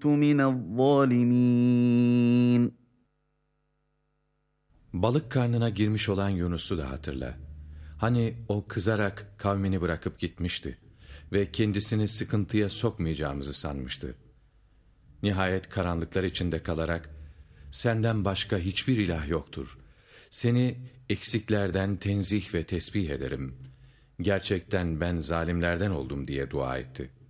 كُنْتُ مِنَ الظَّالِمِينَ. Balık karnına girmiş olan Yunus'u da hatırla. Hani o kızarak kavmini bırakıp gitmişti ve kendisini sıkıntıya sokmayacağımızı sanmıştı. Nihayet karanlıklar içinde kalarak, senden başka hiçbir ilah yoktur. Seni eksiklerden tenzih ve tesbih ederim. Gerçekten ben zalimlerden oldum diye dua etti.